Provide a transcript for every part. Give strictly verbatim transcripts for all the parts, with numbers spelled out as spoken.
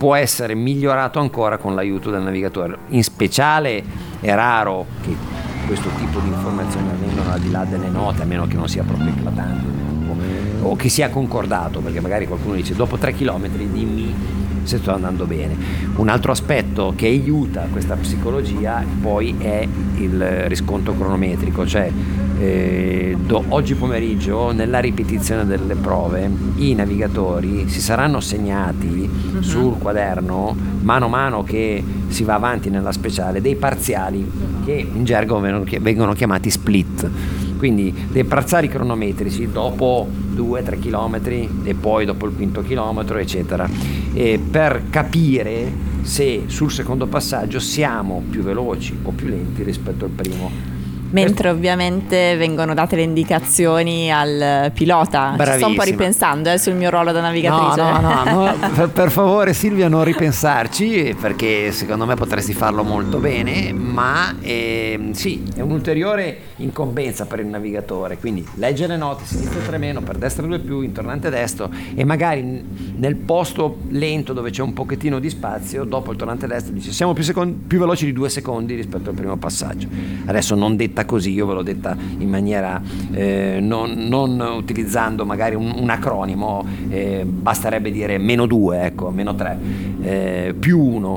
può essere migliorato ancora con l'aiuto del navigatore. In speciale è raro che questo tipo di informazioni avvengano al di là delle note, a meno che non sia proprio eclatante o che sia concordato, perché magari qualcuno dice dopo tre chilometri dimmi se sto andando bene. Un altro aspetto che aiuta questa psicologia poi è il riscontro cronometrico, cioè eh, do, oggi pomeriggio nella ripetizione delle prove i navigatori si saranno segnati uh-huh. sul quaderno, mano a mano che si va avanti nella speciale, dei parziali che in gergo vengono chiamati split, quindi dei parziali cronometrici dopo due tre chilometri e poi dopo il quinto chilometro eccetera, e per capire se sul secondo passaggio siamo più veloci o più lenti rispetto al primo. Mentre ovviamente vengono date le indicazioni al pilota. Ci sto un po' ripensando eh, sul mio ruolo da navigatrice. No, no, no, no per, per favore Silvia non ripensarci, perché secondo me potresti farlo molto bene, ma eh, sì, è un'ulteriore incombenza per il navigatore, quindi legge le note, sinistra tre meno, per destra due più, in tornante destro, e magari nel posto lento dove c'è un pochettino di spazio, dopo il tornante destro dice siamo più, secondi, più veloci di due secondi rispetto al primo passaggio. Adesso non detta così, io ve l'ho detta in maniera eh, non, non utilizzando magari un, un acronimo, eh, basterebbe dire meno due, ecco, meno tre, eh, più uno,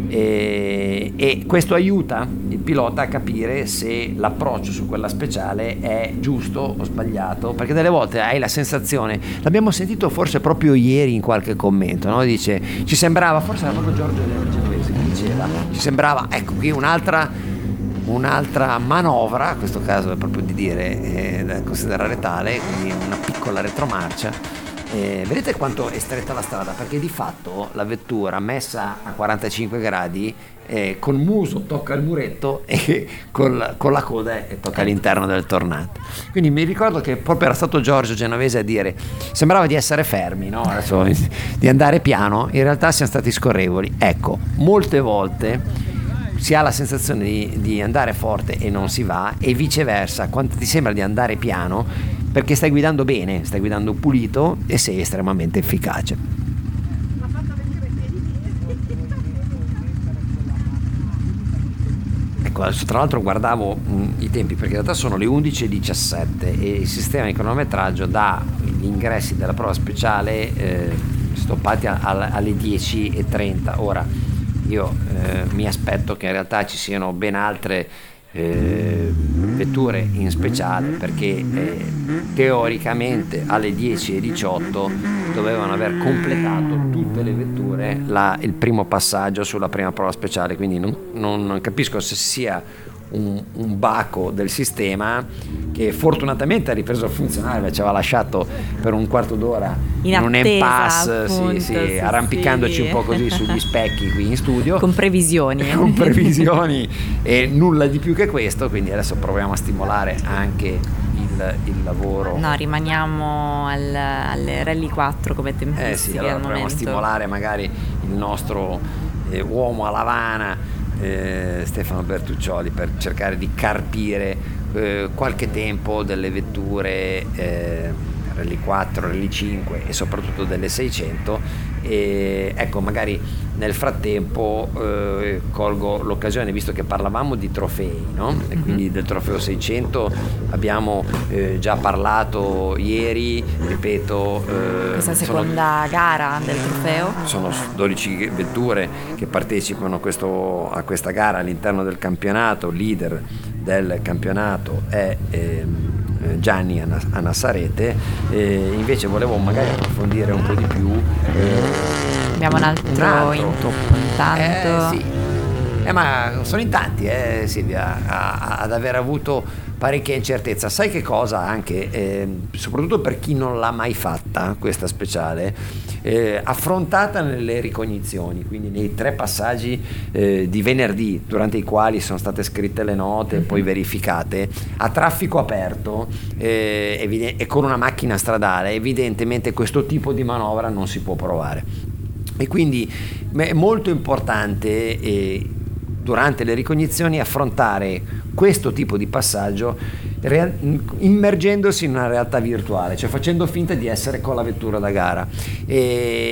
eh, e questo aiuta il pilota a capire se l'approccio su quella speciale è giusto o sbagliato, perché delle volte hai la sensazione, l'abbiamo sentito forse proprio ieri in qualche commento, no? Dice, ci sembrava, forse era proprio Giorgio Genovese che diceva, ci sembrava, ecco qui un'altra un'altra manovra, in questo caso è proprio di dire eh, da considerare tale, quindi una piccola retromarcia. Eh, vedete quanto è stretta la strada, perché di fatto la vettura messa a quarantacinque gradi eh, col muso tocca il muretto e col, con la coda eh, tocca l'interno del tornante. Quindi mi ricordo che proprio era stato Giorgio Genovese a dire sembrava di essere fermi, no? Adesso, di andare piano, in realtà siamo stati scorrevoli. Ecco, molte volte si ha la sensazione di, di andare forte e non si va, e viceversa, quando ti sembra di andare piano perché stai guidando bene, stai guidando pulito e sei estremamente efficace. Ecco, adesso tra l'altro guardavo mh, i tempi, perché in realtà sono le undici e diciassette e il sistema di cronometraggio dà gli ingressi della prova speciale eh, stoppati a, a, alle dieci e trenta. Ora io eh, mi aspetto che in realtà ci siano ben altre eh, vetture in speciale, perché eh, teoricamente alle dieci e diciotto dovevano aver completato tutte le vetture la, il primo passaggio sulla prima prova speciale, quindi non, non capisco se sia un, un baco del sistema che fortunatamente ha ripreso a funzionare, ci aveva lasciato per un quarto d'ora in, in un impasse, appunto, sì, sì, sì, arrampicandoci sì. un po' così sugli specchi qui in studio con previsioni con previsioni e nulla di più che questo, quindi adesso proviamo a stimolare anche il, il lavoro. No, rimaniamo al, alle Rally quattro come tempistiche. Eh sì, allora al proviamo momento. a stimolare magari il nostro eh, uomo a Lavana, eh, Stefano Bertuccioli, per cercare di carpire eh, qualche tempo delle vetture eh, Rally quattro, Rally cinque e soprattutto delle seicento, e ecco, magari nel frattempo eh, colgo l'occasione, visto che parlavamo di trofei, no? E quindi del trofeo seicento abbiamo eh, già parlato ieri, ripeto, eh, questa seconda sono, gara del trofeo, sono dodici vetture che partecipano a, questo, a questa gara all'interno del campionato. Leader del campionato è ehm, Gianni Anassarete. Eh, invece volevo magari approfondire un po' di più. Eh, abbiamo un altro, un altro. intoppo intanto. Eh, sì. eh, ma sono in tanti, eh, Silvia, a, a, ad aver avuto parecchia incertezza. Sai che cosa anche, eh, soprattutto per chi non l'ha mai fatta questa speciale, eh, affrontata nelle ricognizioni, quindi nei tre passaggi eh, di venerdì, durante i quali sono state scritte le note e poi verificate, a traffico aperto eh, evident- e con una macchina stradale, evidentemente questo tipo di manovra non si può provare. E quindi è molto importante eh, durante le ricognizioni affrontare questo tipo di passaggio rea- immergendosi in una realtà virtuale, cioè facendo finta di essere con la vettura da gara. E